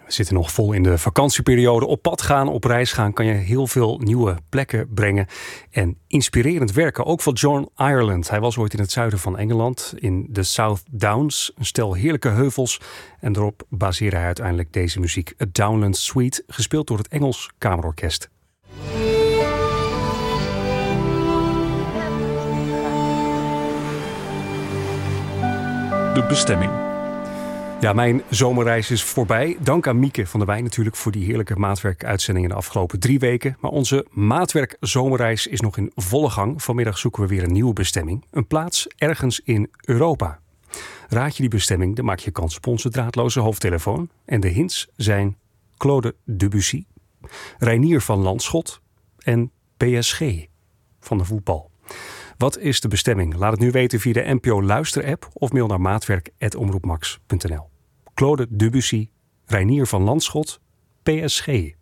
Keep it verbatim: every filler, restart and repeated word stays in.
We zitten nog vol in de vakantieperiode. Op pad gaan, op reis gaan kan je heel veel nieuwe plekken brengen. En inspirerend werken, ook van John Ireland. Hij was ooit in het zuiden van Engeland, in de South Downs. Een stel heerlijke heuvels. En daarop baseerde hij uiteindelijk deze muziek. A Downland Suite, gespeeld door het Engels Kamerorkest. De bestemming. Ja, mijn zomerreis is voorbij. Dank aan Mieke van der Wijn natuurlijk voor die heerlijke maatwerkuitzendingen de afgelopen drie weken. Maar onze maatwerk zomerreis is nog in volle gang. Vanmiddag zoeken we weer een nieuwe bestemming. Een plaats ergens in Europa. Raad je die bestemming, dan maak je kans op onze draadloze hoofdtelefoon. En de hints zijn Claude Debussy, Reinier van Landschot en P S G van de voetbal. Wat is de bestemming? Laat het nu weten via de N P O Luister-app of mail naar maatwerk apenstaartje omroepmax punt n l. Claude Debussy, Reinier van Landschot, P S G.